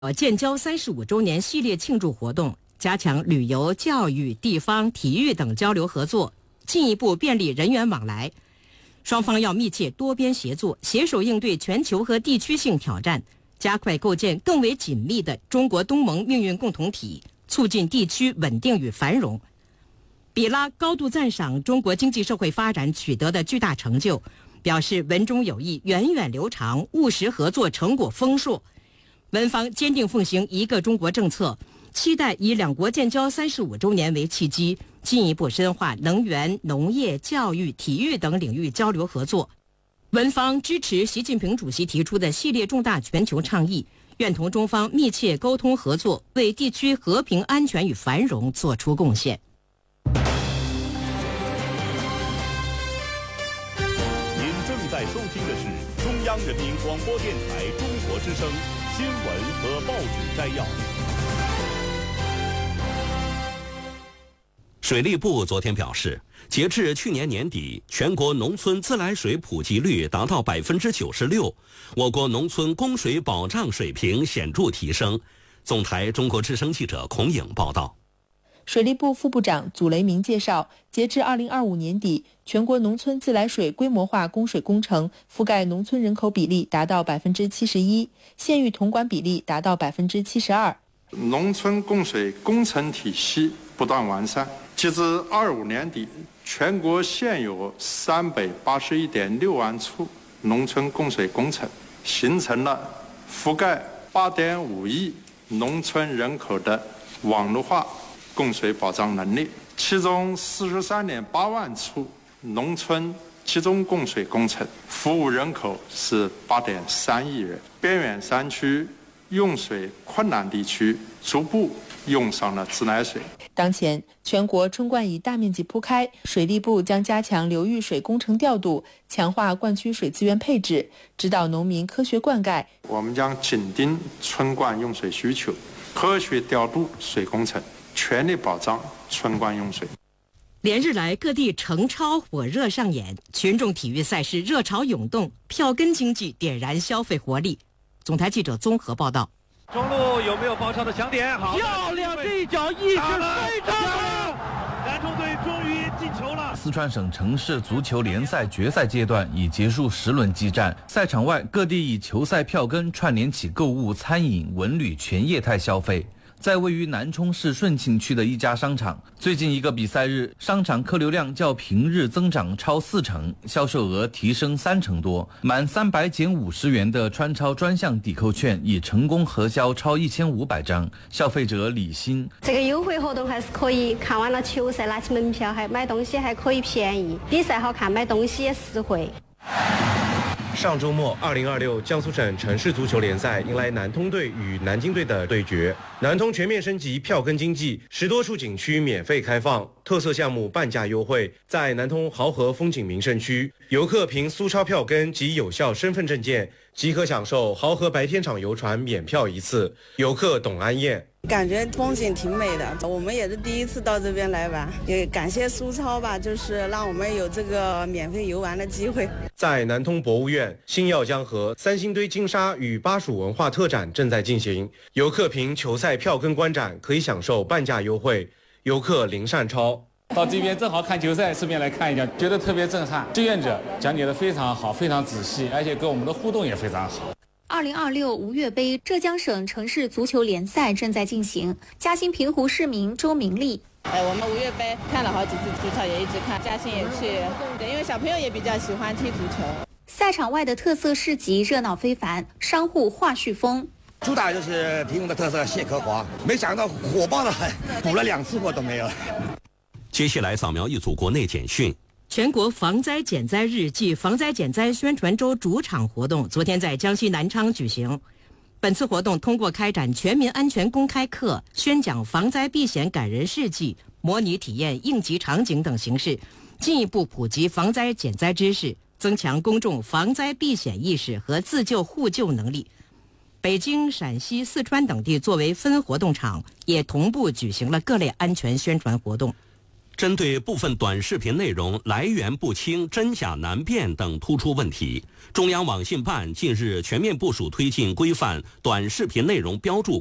建交35周年系列庆祝活动，加强旅游、教育、地方、体育等交流合作，进一步便利人员往来。双方要密切多边协作，携手应对全球和地区性挑战，加快构建更为紧密的中国东盟命运共同体，促进地区稳定与繁荣。比拉高度赞赏中国经济社会发展取得的巨大成就，表示文中有意源远流长，务实合作成果丰硕。文方坚定奉行一个中国政策，期待以两国建交35周年为契机，进一步深化能源、农业、教育、体育等领域交流合作。文方支持习近平主席提出的系列重大全球倡议，愿同中方密切沟通合作，为地区和平安全与繁荣作出贡献。 您正在收听的是中央人民广播电台中国之声新闻和报纸摘要。 水利部昨天表示，截至去年年底，全国农村自来水普及率达到96%，我国农村供水保障水平显著提升。总台中国之声记者孔颖报道。 水利部副部长祖雷明介绍，截至2025年底，全国农村自来水规模化供水工程覆盖农村人口比例达到71%，县域统管比例达到72%。 农村供水工程体系不断完善，截至25年底，全国现有381.6万处农村供水工程，形成了覆盖8.5亿农村人口的网络化供水保障能力，其中43.8万处农村集中供水工程，服务人口是8.3亿人，边远山区、用水困难地区逐步用上了自来水。 当前，全国春灌已大面积铺开，水利部将加强流域水工程调度，强化灌区水资源配置，指导农民科学灌溉。 我们将紧盯春灌用水需求，科学调度水工程，全力保障春灌用水。 连日来，各地诚超火热上演，群众体育赛事热潮涌动，票根经济点燃消费活力。总台记者综合报道。 中路有没有爆超的抢点？好，漂亮！这一脚意识非常好，南充队终于进球了。 四川省城市足球联赛决赛阶段已结束10轮激战，赛场外各地以球赛票根串联起购物、餐饮、文旅全业态消费。在位于南充市顺庆区的一家商场，最近一个比赛日，商场客流量较平日增长超40%，销售额提升30%多。满300减50元的川超专项抵扣券已成功核销超1500张。消费者李欣： 这个优惠活动还是可以，看完了球赛拿起门票还买东西还可以便宜，比赛好看，买东西也实惠。 上周末，2026江苏省城市足球联赛迎来南通队与南京队的对决。南通全面升级票根经济，10多处景区免费开放，特色项目半价优惠。在南通濠河风景名胜区，游客凭苏超票根及有效身份证件，即可享受濠河白天场游船免票1次。游客董安燕： 感觉风景挺美的，我们也是第一次到这边来玩，也感谢苏超吧，就是让我们有这个免费游玩的机会。 在南通博物院，星耀江河、三星堆金沙与巴蜀文化特展正在进行，游客凭球赛票根观展可以享受半价优惠。游客林善超： 到这边正好看球赛，顺便来看一下，觉得特别震撼。志愿者讲解得非常好，非常仔细，而且跟我们的互动也非常好。 2026吴越杯浙江省城市足球联赛正在进行，嘉兴平湖市民周明丽： 我们吴越杯看了好几次足球，也一直看，嘉兴也去，对，因为小朋友也比较喜欢踢足球。 赛场外的特色市集热闹非凡，商户话絮风。 主打就是平湖的特色蟹壳黄，没想到火爆的很，补了2次货都没有。 接下来扫描一组国内简讯。 全国防灾减灾日暨防灾减灾宣传周主场活动昨天在江西南昌举行。本次活动通过开展全民安全公开课、宣讲防灾避险感人事迹、模拟体验应急场景等形式，进一步普及防灾减灾知识，增强公众防灾避险意识和自救互救能力。北京、陕西、四川等地作为分活动场，也同步举行了各类安全宣传活动。 针对部分短视频内容来源不清、真假难辨等突出问题，中央网信办近日全面部署推进规范短视频内容标注